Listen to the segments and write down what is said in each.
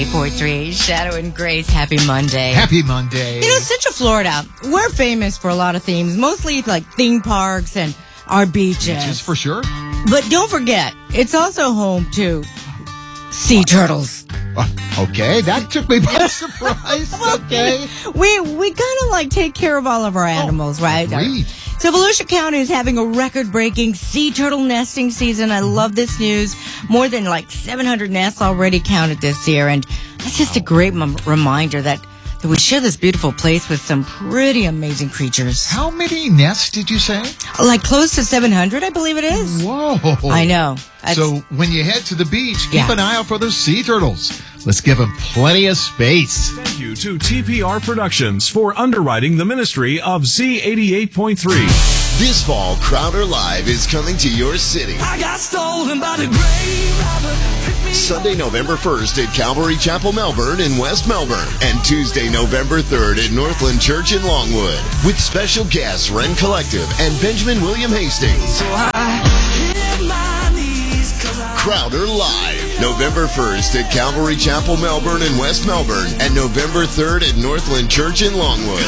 88.3, Shadow and Grace. Happy Monday. Happy Monday. You know, Central Florida, we're famous for a lot of themes, mostly like theme parks and our beaches. Beaches, for sure. But don't forget, it's also home to sea turtles. Okay, that took me by surprise. Okay. We kind of like take care of all of our animals, right? Agreed. So Volusia County is having a record-breaking sea turtle nesting season. I love this news. More than like 700 nests already counted this year. And that's just a great reminder that we share this beautiful place with some pretty amazing creatures. How many nests did you say? Like close to 700, I believe it is. Whoa. I know. So when you head to the beach, keep an eye out for those sea turtles. Let's give them plenty of space. Thank you to TPR Productions for underwriting the ministry of Z88.3. This fall, Crowder Live is coming to your city. I got stolen by the grave robber. Sunday, November 1st at Calvary Chapel, Melbourne in West Melbourne. And Tuesday, November 3rd at Northland Church in Longwood. With special guests Ren Collective and Benjamin William Hastings. So I hit my knees 'cause I... Crowder Live. November 1st at Calvary Chapel, Melbourne in West Melbourne. And November 3rd at Northland Church in Longwood.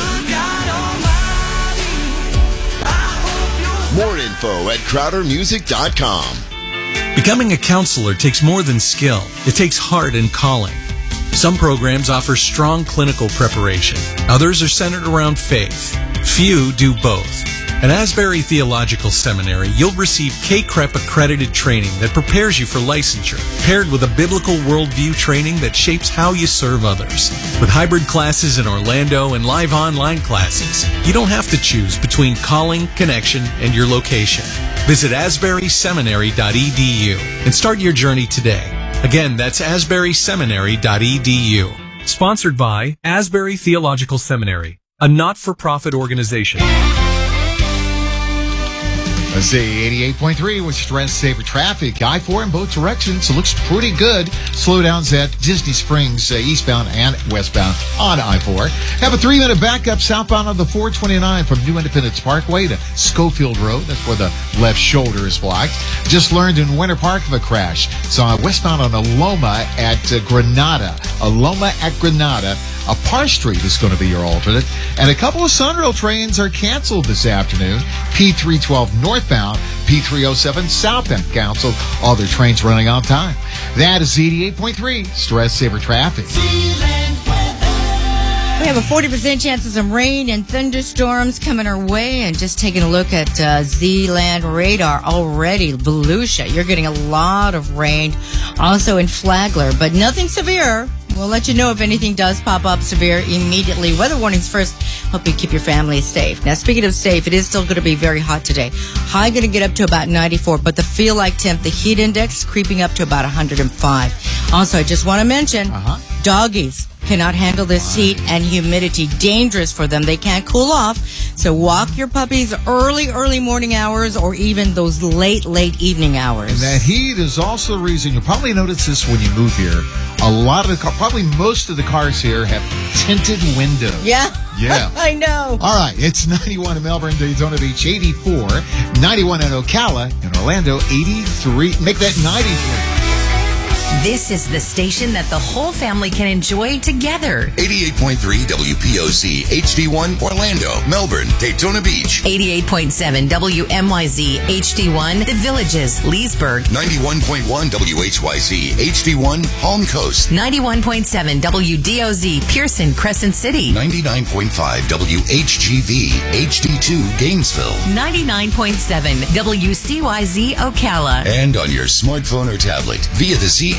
More info at CrowderMusic.com. Becoming a counselor takes more than skill. It takes heart and calling. Some programs offer strong clinical preparation. Others are centered around faith. Few do both. At Asbury Theological Seminary, you'll receive K-CREP accredited training that prepares you for licensure, paired with a biblical worldview training that shapes how you serve others. With hybrid classes in Orlando and live online classes, you don't have to choose between calling, connection, and your location. Visit asburyseminary.edu and start your journey today. Again, that's asburyseminary.edu. Sponsored by Asbury Theological Seminary, a not-for-profit organization. Let's see, 88.3 with Stress Saver Traffic. I-4 in both directions. It looks pretty good. Slowdowns at Disney Springs, eastbound and westbound on I-4. Have a 3-minute backup southbound on the 429 from New Independence Parkway to Schofield Road. That's where the left shoulder is blocked. Just learned in Winter Park of a crash. So westbound on Aloma at Granada. Aloma at Granada. A Parr Street is going to be your alternate. And a couple of Sunrail trains are canceled this afternoon. P312 northbound, P307 southbound canceled. All their trains running on time. That is 88.3 Stress Saver Traffic. We have a 40% chance of some rain and thunderstorms coming our way. And just taking a look at Z-Land radar already, Volusia, you're getting a lot of rain. Also in Flagler, but nothing severe. We'll let you know if anything does pop up severe immediately. Weather warnings first. Hope you keep your family safe. Now, speaking of safe, it is still going to be very hot today. High going to get up to about 94, but the feel-like temp, the heat index, creeping up to about 105. Also, I just want to mention, doggies cannot handle this heat and humidity. Dangerous for them. They can't cool off. So walk your puppies early morning hours or even those late evening hours. And that heat is also the reason, you'll probably notice this when you move here. A lot of the probably most of the cars here have tinted windows. Yeah. Yeah. I know. All right. It's 91 in Melbourne, Daytona Beach, 84. 91 in Ocala. In Orlando, 83. Make that 93. This is the station that the whole family can enjoy together. 88.3 WPOC HD1 Orlando, Melbourne, Daytona Beach. 88.7 WMYZ HD1 The Villages, Leesburg. 91.1 WHYZ HD1 Palm Coast. 91.7 WDOZ Pearson, Crescent City. 99.5 WHGV HD2 Gainesville. 99.7 WCYZ Ocala. And on your smartphone or tablet via the Z